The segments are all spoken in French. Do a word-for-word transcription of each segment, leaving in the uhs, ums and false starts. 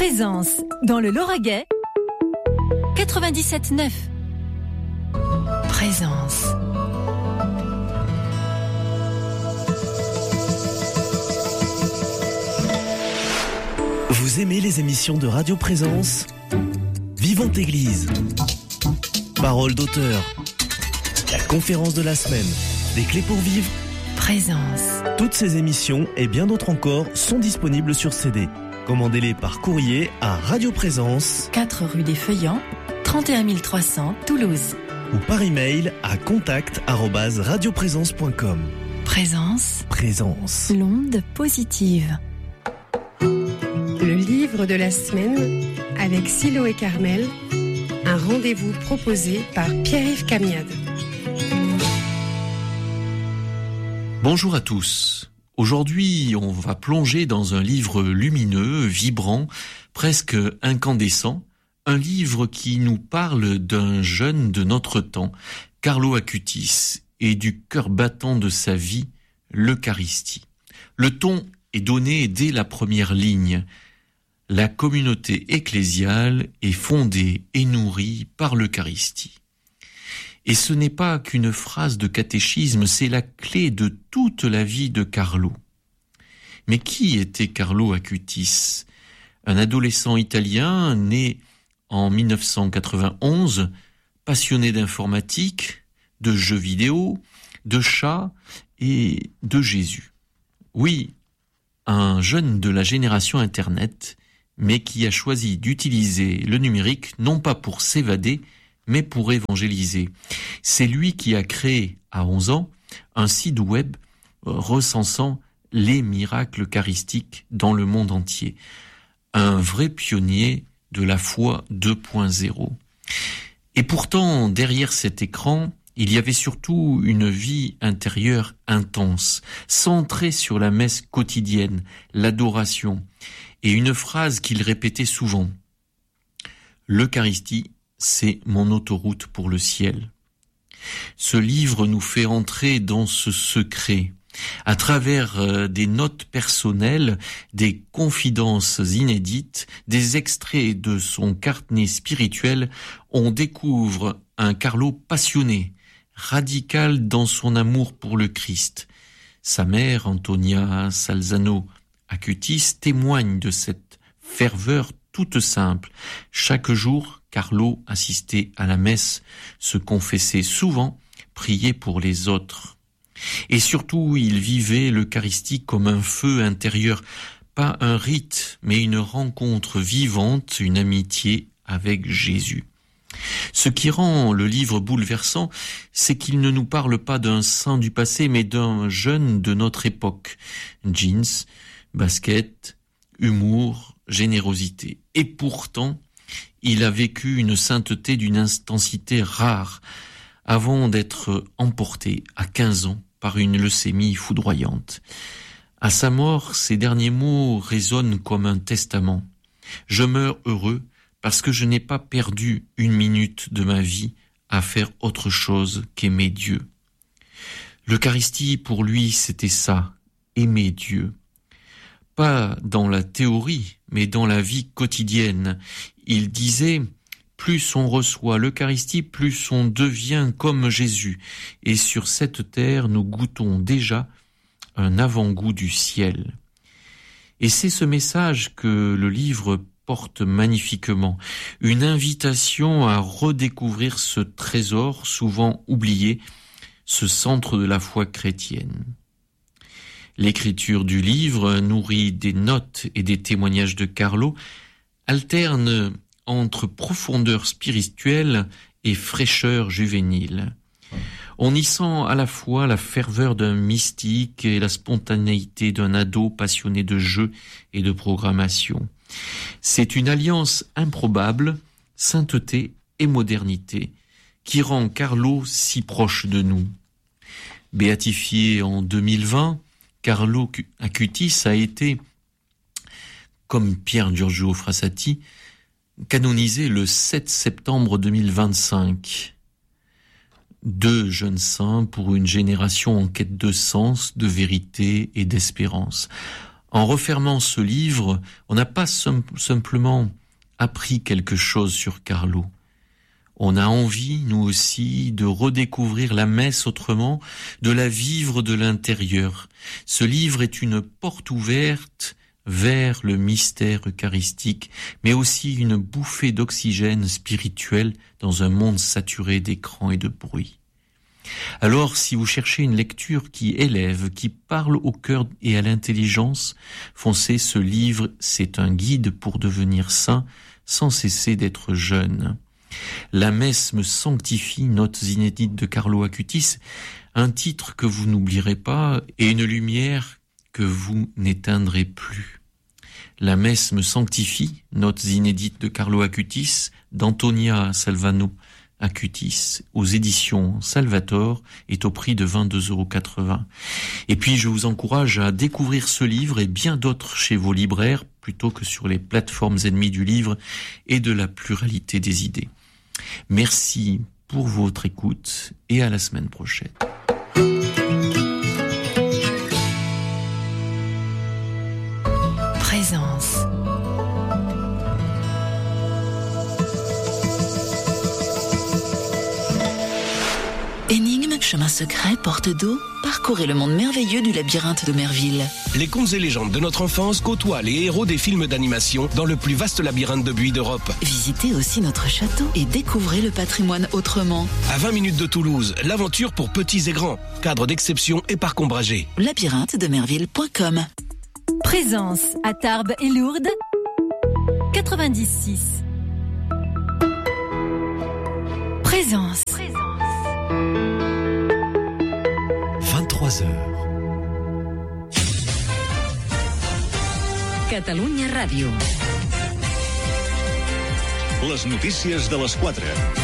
Présence dans le Lauragais quatre-vingt-dix-sept neuf. Présence. Vous aimez les émissions de Radio Présence ? Vivante Église, Parole d'auteur, la conférence de la semaine, des clés pour vivre. Présence. Toutes ces émissions et bien d'autres encore sont disponibles sur C D. Commandez-les par courrier à Radio Présence, quatre rue des Feuillants, trente et un mille trois cents, Toulouse. Ou par email à contact arobase radioprésence point com. Présence. Présence. L'onde positive. Le livre de la semaine avec Silo et Carmel, un rendez-vous proposé par Pierre-Yves Camiade. Bonjour à tous. Aujourd'hui, on va plonger dans un livre lumineux, vibrant, presque incandescent, un livre qui nous parle d'un jeune de notre temps, Carlo Acutis, et du cœur battant de sa vie, l'Eucharistie. Le ton est donné dès la première ligne. La communauté ecclésiale est fondée et nourrie par l'Eucharistie. Et ce n'est pas qu'une phrase de catéchisme, c'est la clé de toute la vie de Carlo. Mais qui était Carlo Acutis ? Un adolescent italien né en dix-neuf cent quatre-vingt-onze, passionné d'informatique, de jeux vidéo, de chats et de Jésus. Oui, un jeune de la génération Internet, mais qui a choisi d'utiliser le numérique non pas pour s'évader, mais pour évangéliser. C'est lui qui a créé, à onze ans, un site web recensant les miracles eucharistiques dans le monde entier. Un vrai pionnier de la foi deux point zéro. Et pourtant, derrière cet écran, il y avait surtout une vie intérieure intense, centrée sur la messe quotidienne, l'adoration, et une phrase qu'il répétait souvent. L'Eucharistie, c'est mon autoroute pour le ciel. Ce livre nous fait entrer dans ce secret, à travers des notes personnelles, des confidences inédites, des extraits de son carnet spirituel. On découvre un Carlo passionné, radical dans son amour pour le Christ. Sa mère, Antonia Salzano Acutis, témoigne de cette ferveur toute simple. Chaque jour, Carlo assistait à la messe, se confessait souvent, priait pour les autres. Et surtout, il vivait l'Eucharistie comme un feu intérieur, pas un rite, mais une rencontre vivante, une amitié avec Jésus. Ce qui rend le livre bouleversant, c'est qu'il ne nous parle pas d'un saint du passé, mais d'un jeune de notre époque. Jeans, basket, humour, générosité. Et pourtant, il a vécu une sainteté d'une intensité rare, avant d'être emporté à quinze ans par une leucémie foudroyante. À sa mort, ses derniers mots résonnent comme un testament. Je meurs heureux parce que je n'ai pas perdu une minute de ma vie à faire autre chose qu'aimer Dieu. L'Eucharistie, pour lui, c'était ça, aimer Dieu. Pas dans la théorie, mais dans la vie quotidienne. Il disait, plus on reçoit l'Eucharistie, plus on devient comme Jésus. Et sur cette terre, nous goûtons déjà un avant-goût du ciel. Et c'est ce message que le livre porte magnifiquement. Une invitation à redécouvrir ce trésor souvent oublié, ce centre de la foi chrétienne. L'écriture du livre, nourrie des notes et des témoignages de Carlo, alterne entre profondeur spirituelle et fraîcheur juvénile. On y sent à la fois la ferveur d'un mystique et la spontanéité d'un ado passionné de jeux et de programmation. C'est une alliance improbable, sainteté et modernité, qui rend Carlo si proche de nous. Béatifié en deux mille vingt, Carlo Acutis a été, comme Pier Giorgio Frassati, canonisé le sept septembre deux mille vingt-cinq. Deux jeunes saints pour une génération en quête de sens, de vérité et d'espérance. En refermant ce livre, on n'a pas sim- simplement appris quelque chose sur Carlo. On a envie, nous aussi, de redécouvrir la messe autrement, de la vivre de l'intérieur. Ce livre est une porte ouverte vers le mystère eucharistique, mais aussi une bouffée d'oxygène spirituel dans un monde saturé d'écrans et de bruit. Alors, si vous cherchez une lecture qui élève, qui parle au cœur et à l'intelligence, foncez, ce livre, c'est un guide pour devenir saint sans cesser d'être jeune. La messe me sanctifie, notes inédites de Carlo Acutis, un titre que vous n'oublierez pas et une lumière que vous n'éteindrez plus. La messe me sanctifie, notes inédites de Carlo Acutis, d'Antonia Salvano Acutis, aux éditions Salvator, est au prix de vingt-deux euros quatre-vingts. Et puis je vous encourage à découvrir ce livre et bien d'autres chez vos libraires, plutôt que sur les plateformes ennemies du livre et de la pluralité des idées. Merci pour votre écoute et à la semaine prochaine. Présence. Énigmes, chemins secrets, portes d'eau, parcourez le monde merveilleux du labyrinthe de Merville. Les contes et légendes de notre enfance côtoient les héros des films d'animation dans le plus vaste labyrinthe de buis d'Europe. Visitez aussi notre château et découvrez le patrimoine autrement. À vingt minutes de Toulouse, l'aventure pour petits et grands. Cadre d'exception et parc ombragé. labyrinthe de merville point com. Présence à Tarbes et Lourdes quatre-vingt-dix virgule six. Présence. vingt-trois heures. Catalunya Ràdio. Les notícies de les quatre.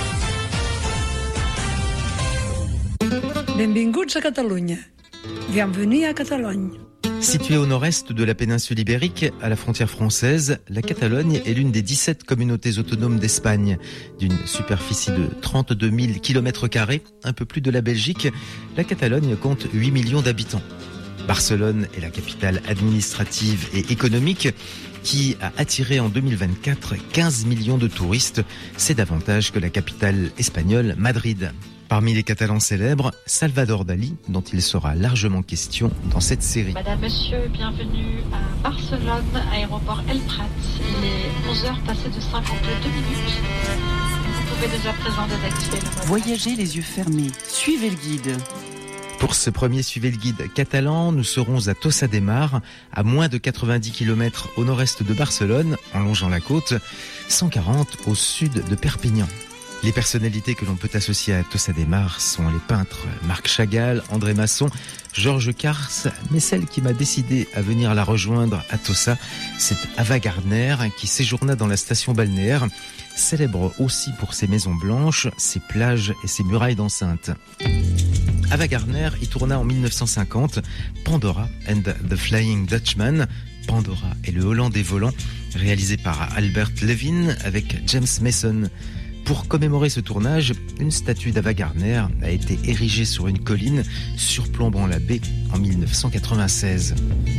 Benvinguts a Catalunya. Bienvenue à Catalogne. Située au nord-est de la péninsule ibérique, à la frontière française, la Catalogne est l'une des dix-sept communautés autonomes d'Espagne. D'une superficie de trente-deux mille kilomètres carrés, un peu plus de la Belgique, la Catalogne compte huit millions d'habitants. Barcelone est la capitale administrative et économique qui a attiré en deux mille vingt-quatre quinze millions de touristes. C'est davantage que la capitale espagnole, Madrid. Parmi les Catalans célèbres, Salvador Dalí, dont il sera largement question dans cette série. Madame, Monsieur, bienvenue à Barcelone, aéroport El Prat. Il est onze heures passées de cinquante-deux minutes. Vous pouvez dès à présent désactiver le mode. Voyagez les yeux fermés, suivez le guide. Pour ce premier Suivez le guide catalan, nous serons à Tossa de Mar, à moins de quatre-vingt-dix kilomètres au nord-est de Barcelone, en longeant la côte, cent quarante au sud de Perpignan. Les personnalités que l'on peut associer à Tossa de Mar sont les peintres Marc Chagall, André Masson, Georges Cars, mais celle qui m'a décidé à venir la rejoindre à Tossa, c'est Ava Gardner, qui séjourna dans la station balnéaire, célèbre aussi pour ses maisons blanches, ses plages et ses murailles d'enceinte. Ava Gardner y tourna en mille neuf cent cinquante Pandora and the Flying Dutchman, Pandora et le Hollandais volant, réalisé par Albert Levin avec James Mason. Pour commémorer ce tournage, une statue d'Ava Gardner a été érigée sur une colline surplombant la baie en mille neuf cent quatre-vingt-seize.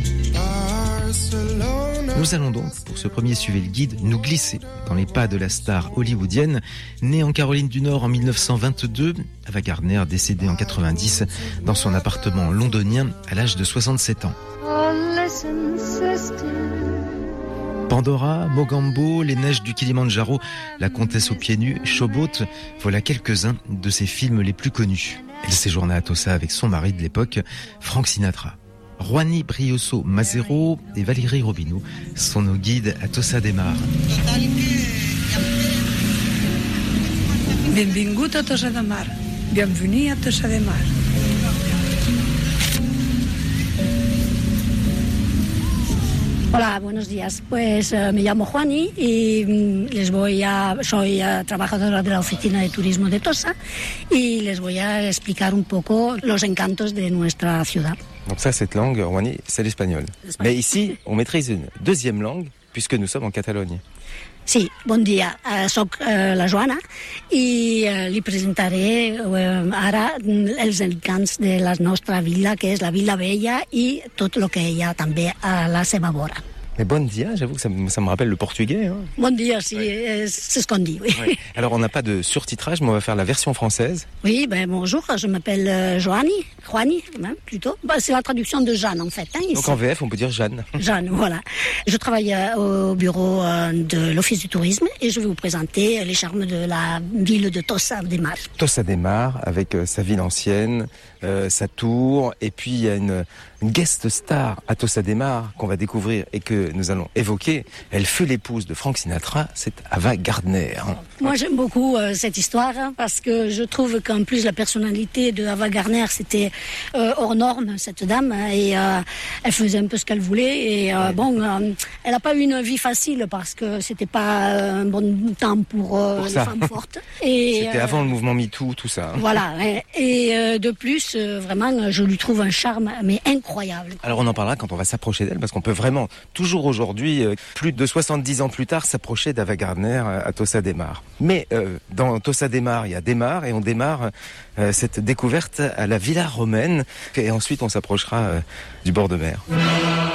Nous allons donc, pour ce premier Suivez le guide, nous glisser dans les pas de la star hollywoodienne. Née en Caroline du Nord en mille neuf cent vingt-deux, Ava Gardner décédée en quatre-vingt-dix dans son appartement londonien à l'âge de soixante-sept ans. Pandora, Mogambo, Les Neiges du Kilimandjaro, La Comtesse aux pieds nus, Showboat, voilà quelques-uns de ses films les plus connus. Elle séjourna à Tossa avec son mari de l'époque, Frank Sinatra. Juani Brioso Mazero et Valérie Robineau sont nos guides à Tossa de Mar. Benvingut a Tossa de Mar. Bienvenue à Tossa de Mar. Hola, buenos días. Pues uh, me llamo Juani y mm, les voy a, soy uh, trabajadora de la oficina de turismo de Tossa y les voy a explicar un poco los encantos de nuestra ciudad. Donc ça, cette langue, Juani, c'est l'espagnol. Mais ici, on maîtrise une deuxième langue puisque nous sommes en Catalogne. Sí, bon dia. Uh, soc uh, la Joana i uh, li presentaré uh, ara els encants de la nostra vila, que és la Vila Vella i tot el que hi ha també a la seva vora. Mais bon dia, j'avoue que ça, ça me rappelle le portugais. Hein. Bon dia, si, ouais. C'est ce qu'on dit, oui. Ouais. Alors, on n'a pas de surtitrage, mais on va faire la version française. Oui, ben bonjour, je m'appelle euh, Joanie, Joanie, hein, plutôt. Ben, c'est la traduction de Jeanne, en fait. Hein, ici. Donc en V F, on peut dire Jeanne. Jeanne, voilà. Je travaille euh, au bureau euh, de l'Office du tourisme et je vais vous présenter les charmes de la ville de Tossa de Mar. Tossa de Mar, avec euh, sa ville ancienne, euh, sa tour, et puis il y a une, une guest star à Tossa de Mar qu'on va découvrir et que nous allons évoquer. Elle fut l'épouse de Frank Sinatra, c'est Ava Gardner. Moi j'aime beaucoup euh, cette histoire hein, parce que je trouve qu'en plus la personnalité de Ava Gardner c'était euh, hors norme, cette dame, hein, et euh, elle faisait un peu ce qu'elle voulait et euh, ouais. bon, euh, elle n'a pas eu une vie facile parce que c'était pas un bon temps pour, euh, pour les ça. femmes fortes. Et, c'était euh, avant le mouvement MeToo, tout ça. Hein. Voilà, et, et euh, de plus, euh, vraiment, je lui trouve un charme mais incroyable. Alors on en parlera quand on va s'approcher d'elle parce qu'on peut vraiment toujours aujourd'hui Aujourd'hui, plus de soixante-dix ans plus tard, s'approcher d'Ava Gardner à Tossa de Mar. Mais euh, dans Tossa de Mar, il y a des mares et on démarre euh, cette découverte à la Villa Romaine et ensuite on s'approchera euh, du bord de mer.